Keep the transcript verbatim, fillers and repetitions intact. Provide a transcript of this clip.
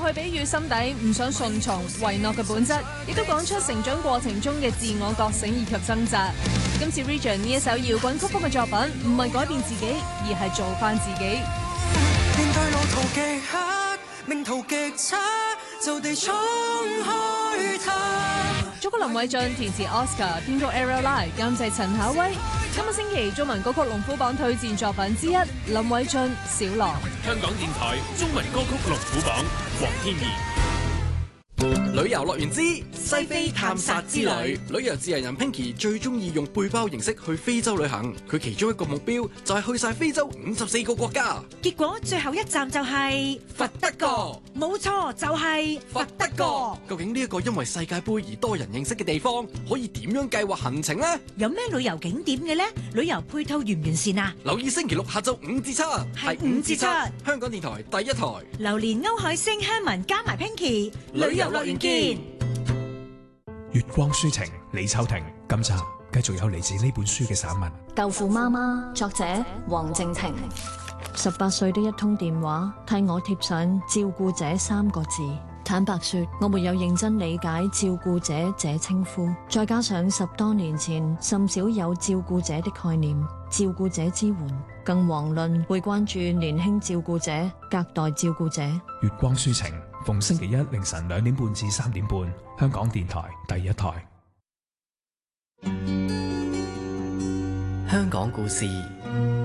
去比喻心底唔想順從遺諾嘅本質，亦都講出成長過程中嘅自我覺醒以及掙扎。今次 Region 呢一首搖滾曲風嘅作品，唔係改變自己，而係做翻自己。 面對路途極黑，命途極差，就地衝開它。 作曲林偉俊，填詞 Oscar， 編曲 Ariel Lai， 監製陳巧威。今個星期中文歌曲龍虎榜推薦作品之一，林偉俊《小狼》。 香港電台中文歌曲龍虎榜，黃天怡。 旅遊樂園之西非探索之旅，旅遊自由人 Pinky 最中意用背包形式去非洲旅行，佢其中一個目標就係去晒非洲五十四個國家。 結果最後一站就係佛得角， 冇錯就係佛得角。 究竟呢一個因為世界盃而多人認識嘅地方，可以點樣計劃行程呢？ 有咩旅遊景點嘅呢？旅遊配套完唔完善啊？ 留意星期六下晝五至七， 係五至七， 香港電台第一台。 榴蓮歐海星香文加埋 Pinky， 旅遊樂園見。 月光書情，李秋婷。今集繼續有嚟自呢本書嘅散文《 豆腐媽媽》，作者黃靜婷。十八歲的一通電話，替我貼上照顧者三個字。坦白說，我沒有認真理解照顧者這稱呼，再加上十多年前甚少有照顧者的概念，照顧者支援更遑論會關注年輕照顧者、隔代照顧者。 月光書情，逢星期一凌晨兩點半至三點半，香港電台第一台。 香港故事。